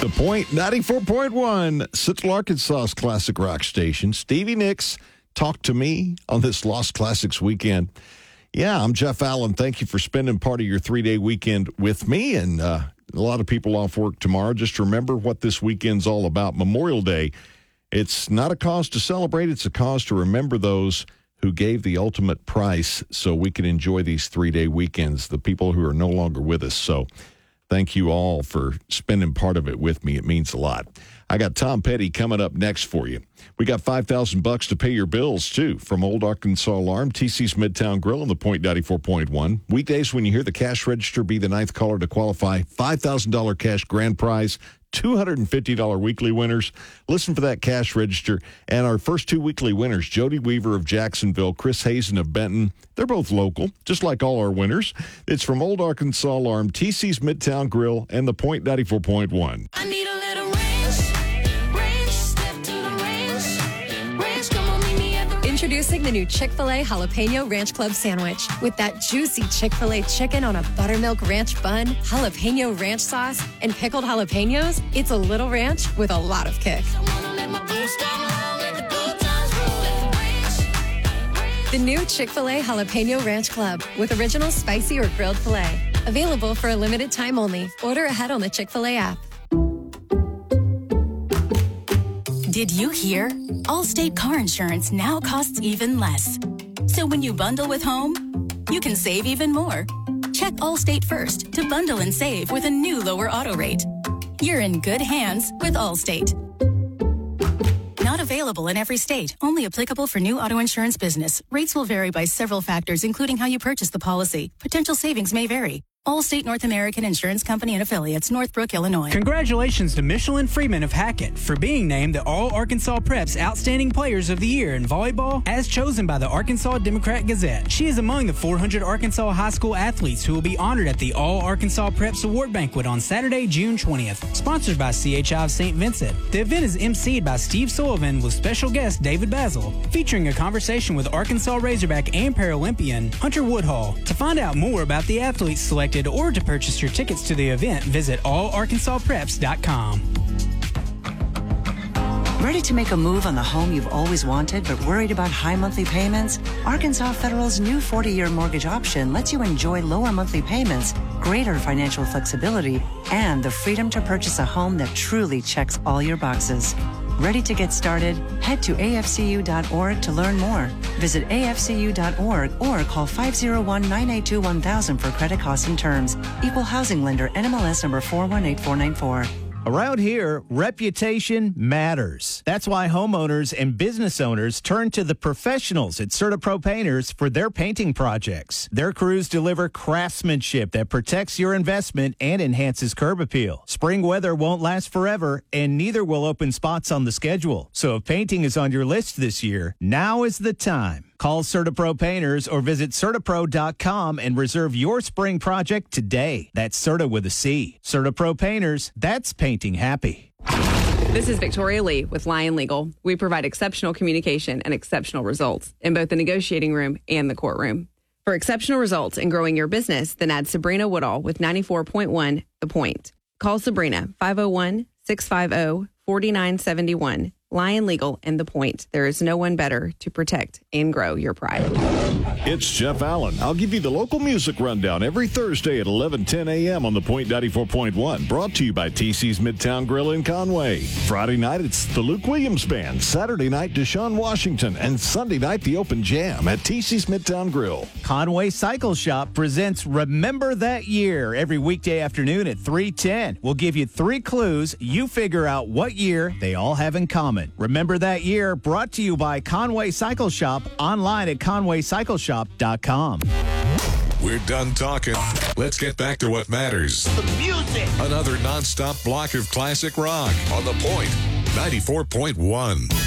The Point 94.1, Central Arkansas's classic rock station. Stevie Nicks, Talk to Me on this Lost Classics weekend. Yeah, I'm Jeff Allen. Thank you for spending part of your 3-day weekend with me. And a lot of people off work tomorrow. Just remember what this weekend's all about. Memorial Day. It's not a cause to celebrate. It's a cause to remember those who gave the ultimate price so we can enjoy these 3-day weekends, the people who are no longer with us. So thank you all for spending part of it with me. It means a lot. I got Tom Petty coming up next for you. We got $5,000 to pay your bills, too, from Old Arkansas Alarm, TC's Midtown Grill, on the Point 94.1. Weekdays, when you hear the cash register, be the ninth caller to qualify. $5,000 cash grand prize, $250 weekly winners. Listen for that cash register. And our first two weekly winners, Jody Weaver of Jacksonville, Chris Hazen of Benton. They're both local, just like all our winners. It's from Old Arkansas Alarm, TC's Midtown Grill, and the Point 94.1. I need a little range, step to the range, come on, meet me at the range. Introducing the new Chick-fil-A Jalapeno Ranch Club Sandwich. With that juicy Chick-fil-A chicken on a buttermilk ranch bun, jalapeno ranch sauce, and pickled jalapenos, it's a little ranch with a lot of kick. I wanna let my boots down low, let the good times roll at the range. The new Chick-fil-A Jalapeno Ranch Club with original spicy or grilled filet. Available for a limited time only. Order ahead on the Chick-fil-A app. Did you hear? Allstate car insurance now costs even less. So when you bundle with home, you can save even more. Check Allstate first to bundle and save with a new lower auto rate. You're in good hands with Allstate. Not available in every state. Only applicable for new auto insurance business. Rates will vary by several factors, including how you purchase the policy. Potential savings may vary. Allstate North American Insurance Company and Affiliates, Northbrook, Illinois. Congratulations to Michelin Freeman of Hackett for being named the All-Arkansas Preps Outstanding Players of the Year in Volleyball as chosen by the Arkansas Democrat Gazette. She is among the 400 Arkansas high school athletes who will be honored at the All-Arkansas Preps Award Banquet on Saturday, June 20th, sponsored by CHI of St. Vincent. The event is emceed by Steve Sullivan with special guest David Basil, featuring a conversation with Arkansas Razorback and Paralympian Hunter Woodhall. To find out more about the athletes selected or to purchase your tickets to the event, visit allarkansaspreps.com. Ready to make a move on the home you've always wanted but worried about high monthly payments? Arkansas Federal's new 40-year mortgage option lets you enjoy lower monthly payments, greater financial flexibility, and the freedom to purchase a home that truly checks all your boxes. Ready to get started? Head to afcu.org to learn more. Visit afcu.org or call 501-982-1000 for credit costs and terms. Equal housing lender, NMLS number 418494. Around here, reputation matters. That's why homeowners and business owners turn to the professionals at CertaPro Painters for their painting projects. Their crews deliver craftsmanship that protects your investment and enhances curb appeal. Spring weather won't last forever, and neither will open spots on the schedule. So if painting is on your list this year, now is the time. Call CertaPro Painters or visit CertaPro.com and reserve your spring project today. That's Certa with a C. CertaPro Painters, that's painting happy. This is Victoria Lee with Lion Legal. We provide exceptional communication and exceptional results in both the negotiating room and the courtroom. For exceptional results in growing your business, then add Sabrina Woodall with 94.1 The Point. Call Sabrina, 501-650-4971. Lion Legal and The Point. There is no one better to protect and grow your pride. It's Jeff Allen. I'll give you the local music rundown every Thursday at 11:10 a.m. on the Point 94.1. Brought to you by TC's Midtown Grill in Conway. Friday night, it's the Luke Williams Band. Saturday night, Deshaun Washington. And Sunday night, the Open Jam at TC's Midtown Grill. Conway Cycle Shop presents Remember That Year every weekday afternoon at 3:10. We'll give you 3 clues. You figure out what year they all have in common. Remember That Year, brought to you by Conway Cycle Shop, online at conwaycycleshop.com. We're done talking. Let's get back to what matters. The music. Another nonstop block of classic rock on The Point 94.1.